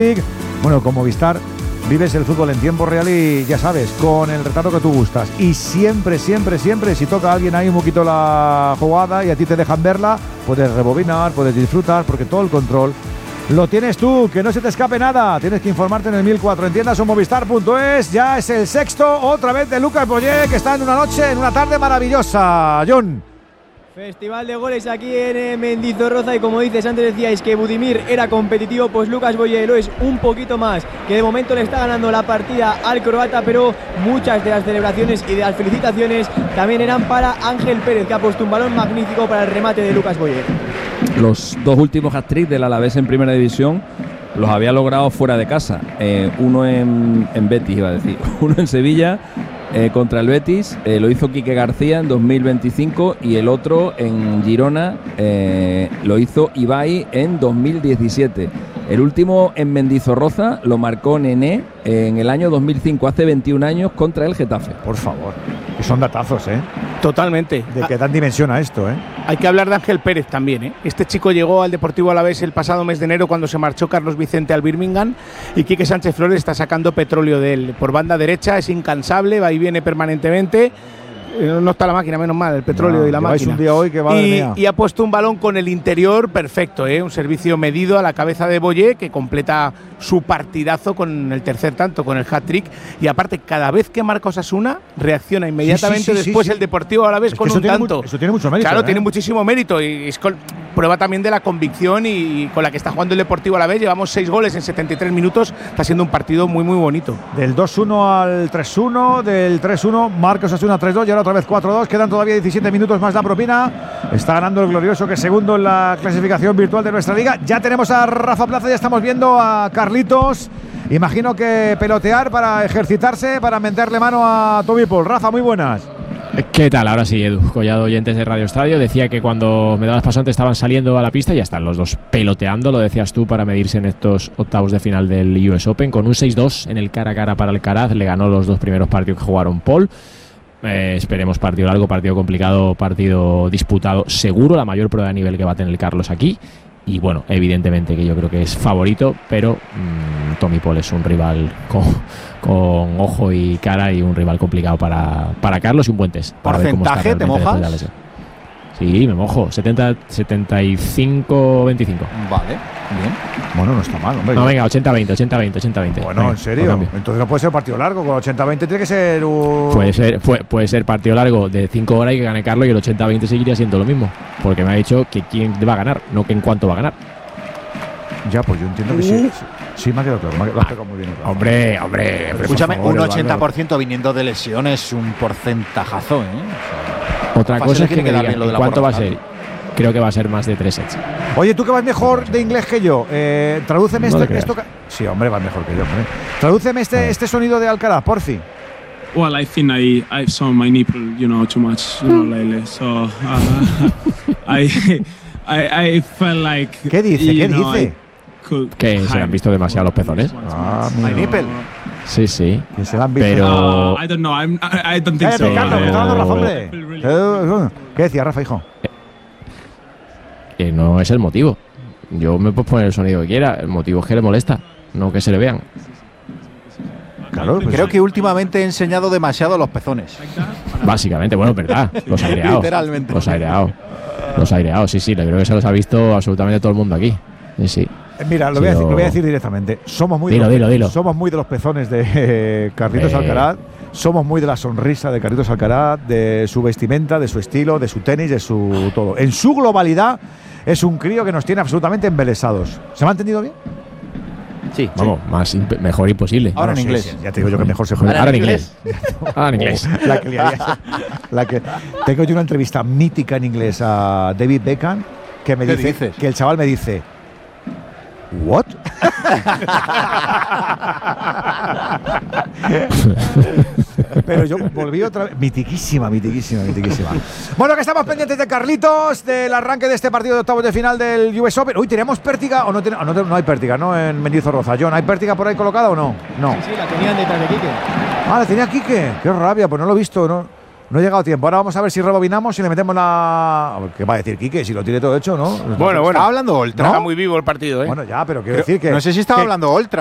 Bueno, con Movistar vives el fútbol en tiempo real y ya sabes, con el retardo que tú gustas. Y siempre, si toca a alguien ahí un poquito la jugada y a ti te dejan verla, puedes rebobinar, puedes disfrutar, porque todo el control lo tienes tú, que no se te escape nada. Tienes que informarte en el 1004 en tiendas o movistar.es. Ya es el sexto, otra vez de Lucas Boyer, que está en una tarde maravillosa. John. Festival de goles aquí en Mendizorroza y como dices, antes decíais que Budimir era competitivo, pues Lucas Boyer lo es un poquito más, que de momento le está ganando la partida al croata, pero muchas de las celebraciones y de las felicitaciones también eran para Ángel Pérez, que ha puesto un balón magnífico para el remate de Lucas Boyer. Los dos últimos hat-trick del Alavés en Primera División los había logrado fuera de casa, uno en Betis, iba a decir, uno en Sevilla contra el Betis, lo hizo Quique García en 2025 y el otro en Girona lo hizo Ibai en 2017. El último en Mendizorroza lo marcó Nené en el año 2005, hace 21 años, contra el Getafe. Por favor, que son datazos, ¿eh? Totalmente. De que dan dimensión a esto, ¿eh? Hay que hablar de Ángel Pérez también, ¿eh? Este chico llegó al Deportivo Alavés el pasado mes de enero cuando se marchó Carlos Vicente al Birmingham y Quique Sánchez Flores está sacando petróleo de él. Por banda derecha es incansable, va y viene permanentemente. No está la máquina, menos mal, el petróleo y la máquina. Un día hoy que y ha puesto un balón con el interior perfecto, un servicio medido a la cabeza de Boyer, que completa su partidazo con el tercer tanto, con el hat-trick. Y aparte, cada vez que marca Osasuna, reacciona inmediatamente después el Deportivo Alavés con un tanto. Eso tiene mucho mérito. Claro, tiene muchísimo mérito y es prueba también de la convicción y con la que está jugando el Deportivo Alavés. Llevamos 6 goles en 73 minutos. Está siendo un partido muy, muy bonito. Del 2-1 al 3-1, del 3-1 marca Osasuna 3-2 y ahora otra vez 4-2. Quedan todavía 17 minutos más la propina. Está ganando el Glorioso, que es segundo en la clasificación virtual de nuestra liga. Ya tenemos a Rafa Plaza, ya estamos viendo a Carlitos. Imagino que pelotear para ejercitarse, para meterle mano a Toby Paul. Rafa, muy buenas. ¿Qué tal? Ahora sí, Edu, Collado, oyentes de Radio Estadio. Decía que cuando Medallas Pasantes estaban saliendo a la pista, ya están los dos peloteando, lo decías tú, para medirse en estos octavos de final del US Open. Con un 6-2 en el cara a cara para Alcaraz, le ganó los dos primeros partidos que jugaron Paul. Esperemos partido largo, partido complicado, partido disputado seguro, la mayor prueba de nivel que va a tener Carlos aquí. Y bueno, evidentemente que yo creo que es favorito, pero Tommy Paul es un rival con ojo y cara y un rival complicado para Carlos y un buen test. ¿Porcentaje? ¿Te mojas? Sí, me mojo. 75-25. Vale, bien. Bueno, no está mal, hombre. No, venga, 80-20, 80-20. Bueno, venga, ¿en serio? Entonces no puede ser partido largo. Con 80-20 tiene que ser un... Puede ser partido largo de 5 horas y que gane Carlos, y el 80-20 seguiría siendo lo mismo. Porque me ha dicho que quién va a ganar, no que en cuánto va a ganar. Ya, pues yo entiendo que sí. Sí, me ha quedado claro. Lo has pegado muy bien. Hombre. Escúchame, un 80% viniendo de lesiones es un porcentajazo, ¿eh? Otra cosa es que me digan cuánto va a ser. Creo que va a ser más de 3 sets. Oye, tú que vas mejor de inglés que yo, tradúceme esto. Sí, hombre, vas mejor que yo. Hombre. Tradúceme este sonido de Alcaraz, porfi. Well, I think I've shown my nipple, too much, lately. So I felt like. ¿Qué dice? ¿Qué dice? Que se le han visto demasiado los pezones. My nipple. Sí. Que se le han visto. Pero I don't know. I don't think so. Ricardo, que está dando razón, hombre. ¿Qué decía, Rafa, hijo? Que no es el motivo. Yo me puedo poner el sonido que quiera. El motivo es que le molesta, no que se le vean. Claro, pues creo que últimamente he enseñado demasiado los pezones. Básicamente, bueno, verdad. Los aireados. Literalmente. Los aireados, sí. Creo que se los ha visto absolutamente todo el mundo aquí. Sí. Mira, lo voy a decir directamente. Somos muy de los pezones de Carlitos Alcaraz. Somos muy de la sonrisa de Carlitos Alcaraz, de su vestimenta, de su estilo, de su tenis, de su todo. En su globalidad es un crío que nos tiene absolutamente embelesados. ¿Se me ha entendido bien? Sí. Vamos, mejor imposible. Ahora en inglés. Sí, ya te digo yo que mejor se juega. Ahora en inglés. Ahora en inglés. Tengo yo una entrevista mítica en inglés a David Beckham que me dice que el chaval me dice ¿what? Pero yo volví otra vez. Mitiquísima. Bueno, que estamos pendientes de Carlitos, del arranque de este partido de octavos de final del US Open. Uy, ¿tenemos pértiga o no? No hay pértiga, ¿no? En Mendizorroza. John, ¿hay pértiga por ahí colocada o no? No. Sí, la tenían detrás de Quique. La tenía Quique. Qué rabia, pues no lo he visto, ¿no? No ha llegado tiempo. Ahora vamos a ver si rebobinamos y le metemos la… ¿Qué va a decir Quique? Si lo tiene todo hecho, ¿no? Bueno. Estaba hablando Oltra. Está muy vivo el partido, ¿eh? Bueno, ya, pero quiero decir que… No sé si estaba hablando Oltra.